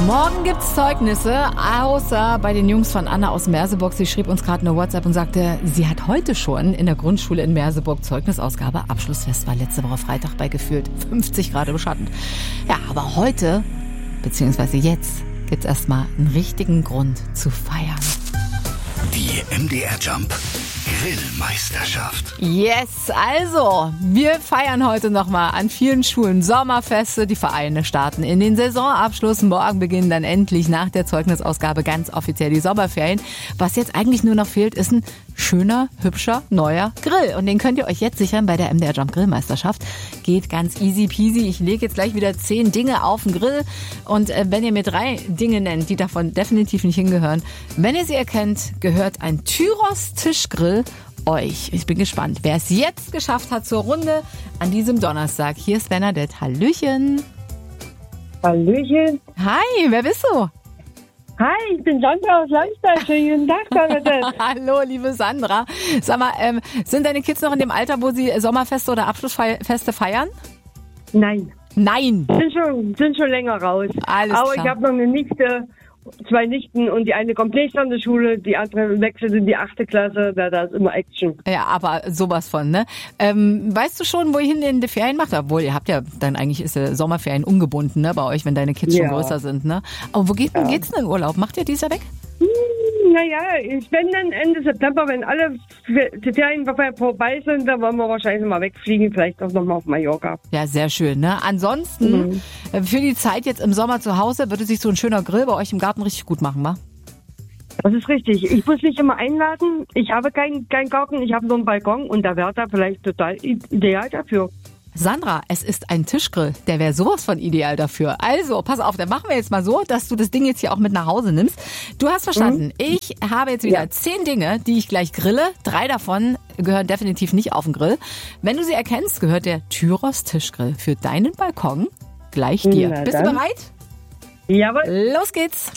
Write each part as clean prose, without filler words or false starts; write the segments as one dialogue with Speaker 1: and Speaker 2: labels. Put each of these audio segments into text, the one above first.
Speaker 1: Morgen gibt's Zeugnisse, außer bei den Jungs von Anna aus Merseburg. Sie schrieb uns gerade eine WhatsApp und sagte, sie hat heute schon in der Grundschule in Merseburg Zeugnisausgabe. Abschlussfest war letzte Woche Freitag bei gefühlt 50 Grad im Schatten. Ja, aber heute, beziehungsweise jetzt, gibt's erstmal einen richtigen Grund zu feiern.
Speaker 2: Die MDR Jump Grillmeisterschaft.
Speaker 1: Yes, also, wir feiern heute nochmal an vielen Schulen Sommerfeste. Die Vereine starten in den Saisonabschluss. Morgen beginnen dann endlich nach der Zeugnisausgabe ganz offiziell die Sommerferien. Was jetzt eigentlich nur noch fehlt, ist ein schöner, hübscher, neuer Grill. Und den könnt ihr euch jetzt sichern bei der MDR Jump Grillmeisterschaft. Geht ganz easy peasy. Ich lege jetzt gleich wieder 10 Dinge auf den Grill. Und wenn ihr mir 3 Dinge nennt, die davon definitiv nicht hingehören, wenn ihr sie erkennt, gehört ein Tyros Tischgrill euch. Ich bin gespannt, wer es jetzt geschafft hat zur Runde an diesem Donnerstag. Hier ist Bernadette. Hallöchen.
Speaker 3: Hallöchen.
Speaker 1: Hi, wer bist du?
Speaker 3: Hi, ich bin Sandra aus Landstein. Schönen Tag, Bernadette.
Speaker 1: Hallo, liebe Sandra. Sag mal, sind deine Kids noch in dem Alter, wo sie Sommerfeste oder Abschlussfeste feiern?
Speaker 3: Nein.
Speaker 1: Nein.
Speaker 3: Sind schon länger raus.
Speaker 1: Alles
Speaker 3: Aber
Speaker 1: klar.
Speaker 3: ich habe noch eine Nichte, 2 Nichten und die eine kommt nicht an die Schule, die andere wechselt in die 8. Klasse, da ist immer Action.
Speaker 1: Ja, aber sowas von, ne? Weißt du schon, wohin in die Ferien macht? Obwohl, ihr habt ja dann eigentlich ist ja Sommerferien ungebunden, ne, bei euch, wenn deine Kids schon größer sind, ne? Aber wo geht's denn in Urlaub? Macht ihr dies ja weg?
Speaker 3: Naja, ich bin dann Ende September, wenn alle die Ferien vorbei sind, dann wollen wir wahrscheinlich mal wegfliegen, vielleicht auch nochmal auf Mallorca.
Speaker 1: Ja, sehr schön, ne? Ansonsten, für die Zeit jetzt im Sommer zu Hause, würde sich so ein schöner Grill bei euch im Garten richtig gut machen, wa?
Speaker 3: Das ist richtig. Ich muss nicht immer einladen. Ich habe keinen Garten, ich habe nur einen Balkon und da wäre da vielleicht total ideal dafür.
Speaker 1: Sandra, es ist ein Tischgrill. Der wäre sowas von ideal dafür. Also, pass auf, dann machen wir jetzt mal so, dass du das Ding jetzt hier auch mit nach Hause nimmst. Du hast verstanden, ich habe jetzt wieder 10 Dinge, die ich gleich grille. 3 davon gehören definitiv nicht auf den Grill. Wenn du sie erkennst, gehört der Tyros Tischgrill für deinen Balkon gleich dir.
Speaker 3: Na,
Speaker 1: Bist du
Speaker 3: dann.
Speaker 1: bereit?
Speaker 3: Jawohl.
Speaker 1: Los geht's.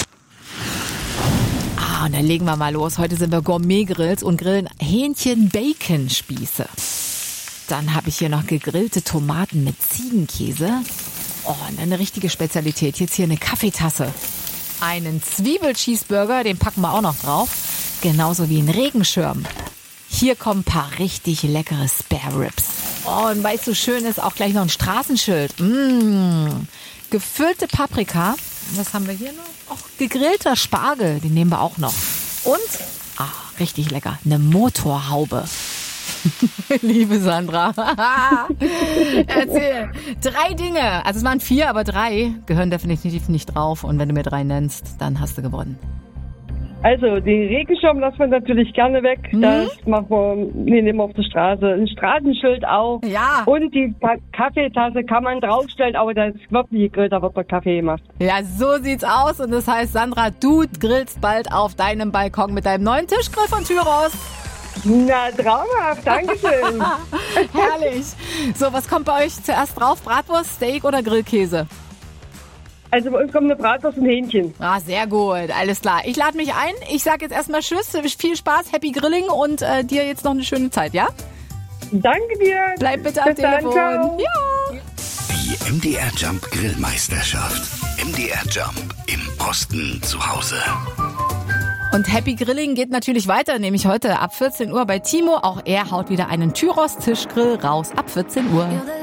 Speaker 1: Und dann legen wir mal los. Heute sind wir Gourmet-Grills und grillen Hähnchen-Bacon-Spieße. Dann habe ich hier noch gegrillte Tomaten mit Ziegenkäse. Oh, und eine richtige Spezialität. Jetzt hier eine Kaffeetasse. Einen Zwiebel-Cheeseburger, den packen wir auch noch drauf. Genauso wie einen Regenschirm. Hier kommen ein paar richtig leckere Spare Ribs. Oh, und weißt du, schön ist auch gleich noch ein Straßenschild. Gefüllte Paprika. Was haben wir hier noch? Och, gegrillter Spargel, den nehmen wir auch noch. Und, richtig lecker, eine Motorhaube. Liebe Sandra. Erzähl. 3 Dinge. Also es waren 4, aber 3 gehören definitiv nicht drauf. Und wenn du mir 3 nennst, dann hast du gewonnen.
Speaker 3: Also, den Regenschirm lassen wir natürlich gerne weg. Das machen wir nehmen auf der Straße. Ein Straßenschild auch.
Speaker 1: Ja.
Speaker 3: Und die Kaffeetasse kann man draufstellen, aber das wird nicht gegrillt, da wird der Kaffee gemacht.
Speaker 1: Ja, so sieht's aus. Und das heißt, Sandra, du grillst bald auf deinem Balkon mit deinem neuen Tischgrill von Tyros.
Speaker 3: Na, traumhaft, Dankeschön.
Speaker 1: Herrlich. So, was kommt bei euch zuerst drauf? Bratwurst, Steak oder Grillkäse?
Speaker 3: Also bei uns kommt eine Bratwurst und Hähnchen.
Speaker 1: Ah, sehr gut. Alles klar. Ich lade mich ein. Ich sage jetzt erstmal Tschüss. Viel Spaß, Happy Grilling und dir jetzt noch eine schöne Zeit, ja?
Speaker 3: Danke dir.
Speaker 1: Bleib bitte am
Speaker 3: Bis dann,
Speaker 1: Telefon.
Speaker 3: ciao.
Speaker 1: Ja.
Speaker 2: Die MDR Jump Grillmeisterschaft. MDR Jump im Osten zu Hause.
Speaker 1: Und Happy Grilling geht natürlich weiter, nämlich heute ab 14 Uhr bei Timo. Auch er haut wieder einen Tyros Tischgrill raus ab 14 Uhr.